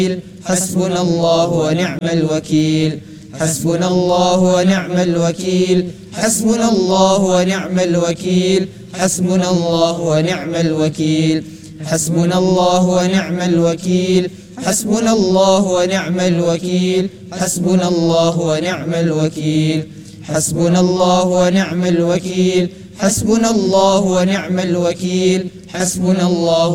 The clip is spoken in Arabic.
حسبنا الله ونعم الوكيل حسبنا الله ونعم الوكيل حسبنا الله ونعم الوكيل حسبنا الله ونعم الوكيل حسبنا الله ونعم الوكيل حسبنا الله ونعم الوكيل حسبنا الله ونعم الوكيل حسبنا الله ونعم الوكيل حسبنا الله ونعم الوكيل حسبنا الله